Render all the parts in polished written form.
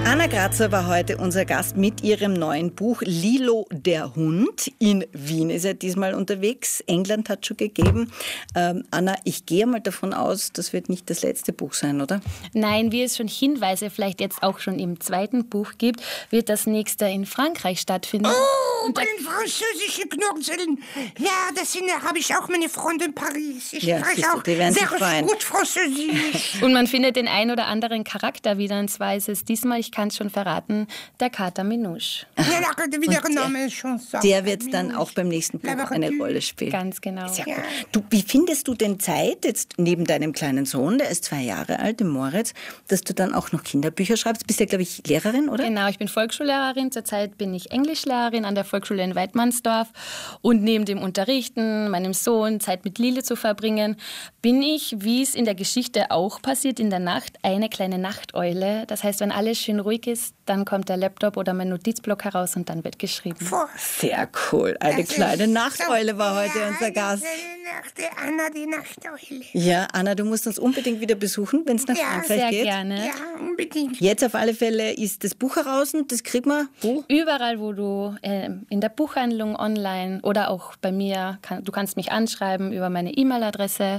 Anna Grazer war heute unser Gast mit ihrem neuen Buch Lilo der Hund. In Wien ist er diesmal unterwegs. England hat schon gegeben. Anna, ich gehe mal davon aus, das wird nicht das letzte Buch sein, oder? Nein, wie es schon Hinweise vielleicht jetzt auch schon im zweiten Buch gibt, wird das nächste in Frankreich stattfinden. Oh, bei den französischen Knurzeln. Ja, da habe ich auch meine Freunde in Paris. Ich spreche auch sehr gut Französisch. Und man findet den ein oder anderen Charakter wieder. Und zwar ist es diesmal, ich kann es schon verraten, der Kater Minouche. Ja, wie der Name schon sagt. Der wird dann auch beim nächsten Buch eine Rolle spielen. Ganz genau. Sehr gut. Du, wie findest du denn Zeit, jetzt neben deinem kleinen Sohn, der ist 2 Jahre alt, dem Moritz, dass du dann auch noch Kinderbücher schreibst? Bist ja, glaube ich, Lehrerin, oder? Genau, ich bin Volksschullehrerin. Zurzeit bin ich Englischlehrerin an der Volksschule in Weidmannsdorf. Und neben dem Unterrichten, meinem Sohn, Zeit mit Lili zu verbringen, bin ich, wie es in der Geschichte auch passiert, in der Nacht eine kleine Nachteule. Das heißt, wenn alles schön ruhig ist, dann kommt der Laptop oder mein Notizblock heraus und dann wird geschrieben. Sehr cool. Eine kleine Nachteule war heute unser Gast. Anna, die Nachteule. Ja, Anna, du musst uns unbedingt wieder besuchen, wenn es nach Frankreich sehr geht. Gerne. Ja, unbedingt. Jetzt auf alle Fälle ist das Buch heraus und das kriegt man wo? Überall, wo du in der Buchhandlung, online oder auch bei mir, du kannst mich anschreiben über meine E-Mail-Adresse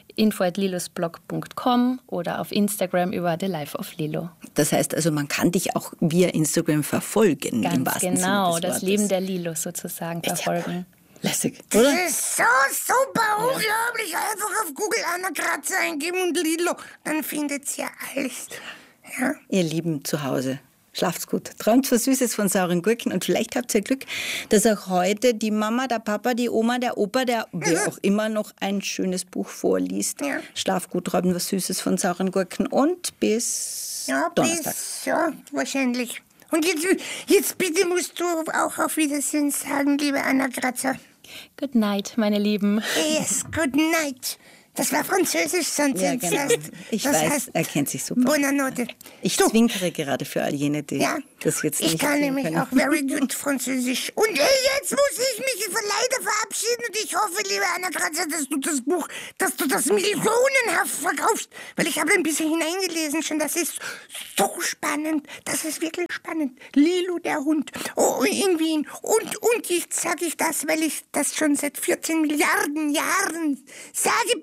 info@lilosblog.com oder auf Instagram über The Life of Lilo. Das heißt also, man kann dich auch via Instagram verfolgen. Ganz im wahrsten genau, Sinne des das Wortes. Leben der Lilo sozusagen verfolgen. Lässig, Das oder? ist so super, unglaublich. Einfach auf Google Anna Grazer eingeben und Lilo, dann findet's ja alles. Ja. Ihr Lieben zu Hause, schlaft's gut. Träumt was Süßes von sauren Gurken und vielleicht habt ihr Glück, dass auch heute die Mama, der Papa, die Oma, der Opa, wer auch immer noch ein schönes Buch vorliest. Ja. Schlaf gut, träumt was Süßes von sauren Gurken und bis Donnerstag. Wahrscheinlich. Und jetzt bitte musst du auch auf Wiedersehen sagen, liebe Anna Grazer. Good night, meine Lieben. Yes, good night. Das war Französisch, sonst Ja, genau. Ich weiß, er kennt sich super. Buona notte. Ich zwinkere gerade für all jene, die das jetzt nicht ich kann sehen nämlich können. auch very good Französisch. Und jetzt muss ich mich leider verabschieden und ich hoffe, liebe Anna Grazer, dass du das Buch, dass du das millionenhaft verkaufst, weil ich habe ein bisschen hineingelesen schon, das ist so spannend, das ist wirklich spannend. Lilo der Hund, in Wien. Und ich sage das, weil ich das schon seit 14 Milliarden Jahren sage,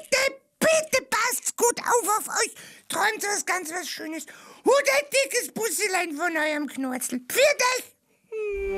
bitte passt gut auf euch. Träumt was Schönes. Und ein dickes Busselein von eurem Knorzel. Für dich!